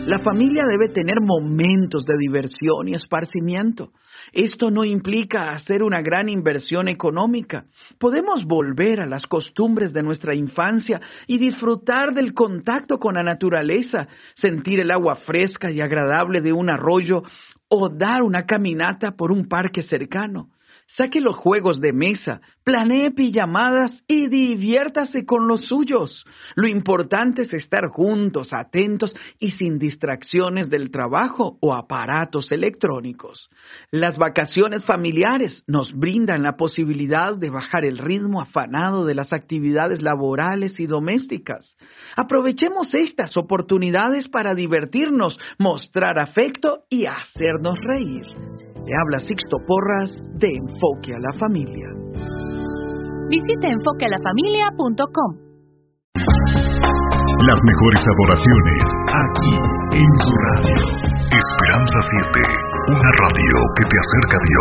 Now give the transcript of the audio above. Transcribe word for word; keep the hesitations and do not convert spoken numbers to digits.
La familia debe tener momentos de diversión y esparcimiento. Esto no implica hacer una gran inversión económica. Podemos volver a las costumbres de nuestra infancia y disfrutar del contacto con la naturaleza, sentir el agua fresca y agradable de un arroyo o dar una caminata por un parque cercano. Saque los juegos de mesa, planee pijamadas y diviértase con los suyos. Lo importante es estar juntos, atentos y sin distracciones del trabajo o aparatos electrónicos. Las vacaciones familiares nos brindan la posibilidad de bajar el ritmo afanado de las actividades laborales y domésticas. Aprovechemos estas oportunidades para divertirnos, mostrar afecto y hacernos reír. Le habla Sixto Porras de Enfoque a la Familia. Visite enfoque a la familia punto com. Las mejores adoraciones aquí en su radio. Esperanza siete, una radio que te acerca a Dios.